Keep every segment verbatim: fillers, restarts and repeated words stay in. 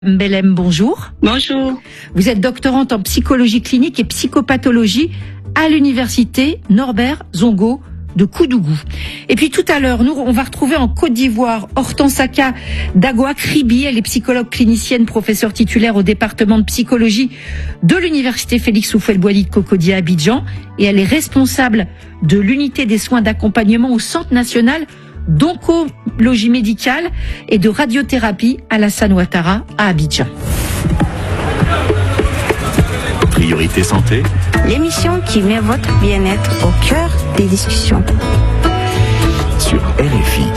Mbelem, bonjour. Bonjour. Vous êtes doctorante en psychologie clinique et psychopathologie à l'université Norbert Zongo de Koudougou. Et puis tout à l'heure, nous, on va retrouver en Côte d'Ivoire Hortense Aka Dagoa-Kribi. Elle est psychologue clinicienne, professeure titulaire au département de psychologie de l'université Félix Houphouët-Boigny de Cocody à Abidjan. Et elle est responsable de l'unité des soins d'accompagnement au Centre national d'oncologie médicale et de radiothérapie Alassane Ouattara à Abidjan. Priorité santé, l'émission qui met votre bien-être au cœur des discussions. Sur R F I.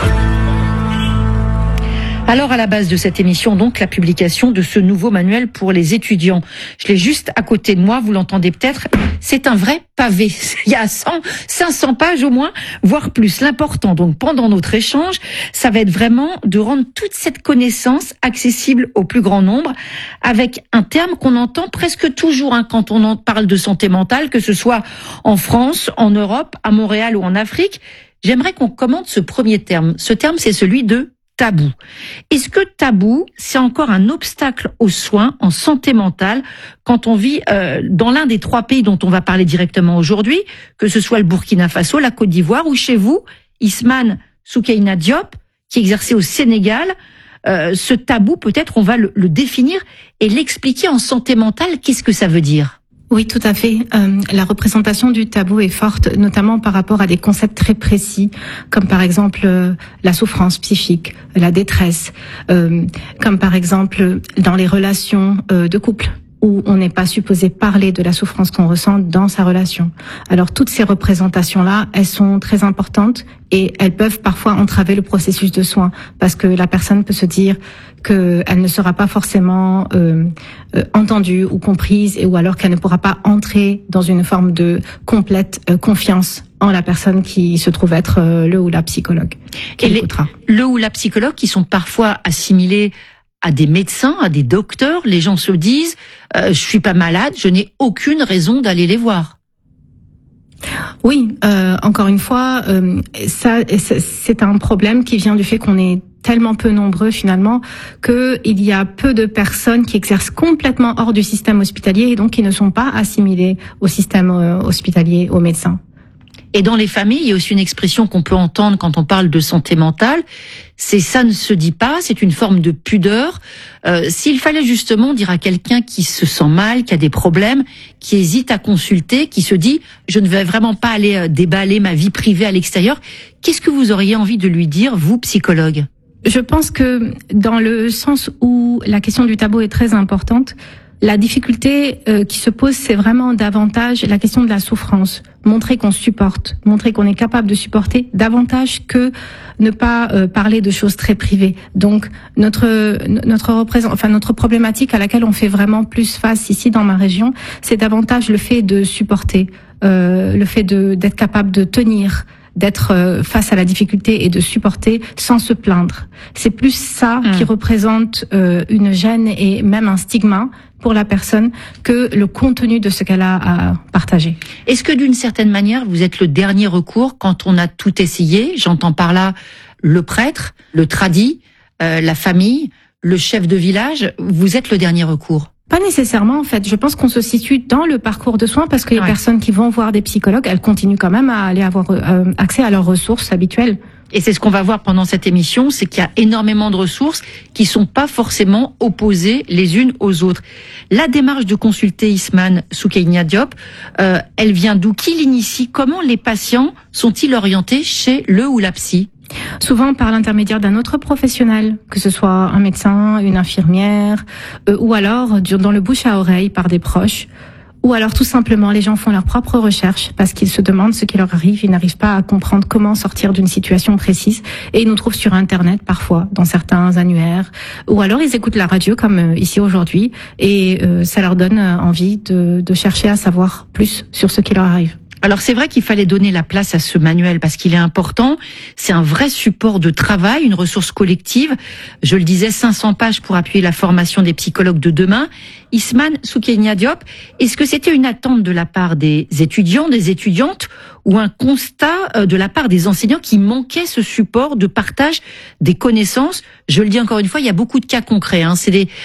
Alors à la base de cette émission, donc, la publication de ce nouveau manuel pour les étudiants. Je l'ai juste à côté de moi, vous l'entendez peut-être, c'est un vrai pavé. Il y a cent, cinq cents pages au moins, voire plus. L'important, donc, pendant notre échange, ça va être vraiment de rendre toute cette connaissance accessible au plus grand nombre, avec un terme qu'on entend presque toujours hein, quand on en parle de santé mentale, que ce soit en France, en Europe, à Montréal ou en Afrique. J'aimerais qu'on commente ce premier terme. Ce terme, c'est celui de tabou. Est-ce que tabou, c'est encore un obstacle aux soins en santé mentale quand on vit euh, dans l'un des trois pays dont on va parler directement aujourd'hui, que ce soit le Burkina Faso, la Côte d'Ivoire ou chez vous, Ismane Soukaina Diop, qui exerçait au Sénégal. Euh, ce tabou, peut-être, on va le, le définir et l'expliquer en santé mentale. Qu'est-ce que ça veut dire ? Oui, tout à fait. Euh, la représentation du tabou est forte, notamment par rapport à des concepts très précis, comme par exemple euh, la souffrance psychique, la détresse, euh, comme par exemple dans les relations euh, de couple, où on n'est pas supposé parler de la souffrance qu'on ressent dans sa relation. Alors toutes ces représentations-là, elles sont très importantes et elles peuvent parfois entraver le processus de soins, parce que la personne peut se dire qu'elle ne sera pas forcément euh, euh, entendue ou comprise, et ou alors qu'elle ne pourra pas entrer dans une forme de complète euh, confiance en la personne qui se trouve être euh, le ou la psychologue. Et les, le ou la psychologue qui sont parfois assimilés à des médecins, à des docteurs, les gens se disent euh, « je suis pas malade, je n'ai aucune raison d'aller les voir ». Oui, euh, encore une fois, euh, ça c'est un problème qui vient du fait qu'on est tellement peu nombreux finalement qu'il y a peu de personnes qui exercent complètement hors du système hospitalier et donc qui ne sont pas assimilées au système euh, hospitalier, aux médecins. Et dans les familles, il y a aussi une expression qu'on peut entendre quand on parle de santé mentale, c'est « ça ne se dit pas », c'est une forme de pudeur. Euh, s'il fallait justement dire à quelqu'un qui se sent mal, qui a des problèmes, qui hésite à consulter, qui se dit « je ne vais vraiment pas aller déballer ma vie privée à l'extérieur », qu'est-ce que vous auriez envie de lui dire, vous, psychologue ? Je pense que dans le sens où la question du tabou est très importante, la difficulté euh, qui se pose, c'est vraiment davantage la question de la souffrance. Montrer qu'on supporte, montrer qu'on est capable de supporter davantage que ne pas euh, parler de choses très privées. Donc notre notre représent, enfin notre problématique à laquelle on fait vraiment plus face ici dans ma région, c'est davantage le fait de supporter, euh, le fait de d'être capable de tenir, d'être face à la difficulté et de supporter sans se plaindre. C'est plus ça mmh. qui représente euh, une gêne et même un stigma pour la personne que le contenu de ce qu'elle a à partager. Est-ce que d'une certaine manière, vous êtes le dernier recours quand on a tout essayé ? J'entends par là le prêtre, le tradi, euh, la famille, le chef de village. Vous êtes le dernier recours ? Pas nécessairement, en fait. Je pense qu'on se situe dans le parcours de soins parce que les ouais. personnes qui vont voir des psychologues, elles continuent quand même à aller avoir euh, accès à leurs ressources habituelles. Et c'est ce qu'on va voir pendant cette émission, c'est qu'il y a énormément de ressources qui sont pas forcément opposées les unes aux autres. La démarche de consulter Ismane Soukaina Diop, euh, elle vient d'où ? Qui l'initie ? Comment les patients sont-ils orientés chez le ou la psy ? Souvent par l'intermédiaire d'un autre professionnel, que ce soit un médecin, une infirmière, euh, ou alors dans le bouche à oreille par des proches, ou alors tout simplement les gens font leurs propres recherches parce qu'ils se demandent ce qui leur arrive, ils n'arrivent pas à comprendre comment sortir d'une situation précise et ils nous trouvent sur Internet parfois, dans certains annuaires, ou alors ils écoutent la radio comme euh, ici aujourd'hui et euh, ça leur donne envie de, de chercher à savoir plus sur ce qui leur arrive. Alors c'est vrai qu'il fallait donner la place à ce manuel parce qu'il est important. C'est un vrai support de travail, une ressource collective. Je le disais, cinq cents pages pour appuyer la formation des psychologues de demain. Ismane Soukenia Diop, est-ce que c'était une attente de la part des étudiants, des étudiantes, ou un constat de la part des enseignants qui manquait ce support de partage des connaissances? Je le dis encore une fois, il y a beaucoup de cas concrets. Hein. C'est des